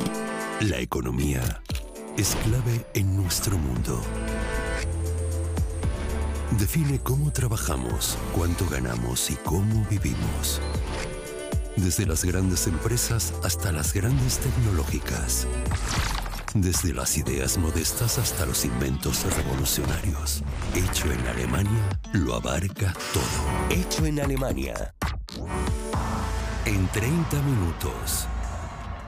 La economía es clave en nuestro mundo. Define cómo trabajamos, cuánto ganamos y cómo vivimos. Desde las grandes empresas hasta las grandes tecnológicas. Desde las ideas modestas hasta los inventos revolucionarios. Hecho en Alemania lo abarca todo. Hecho en Alemania. En 30 minutos.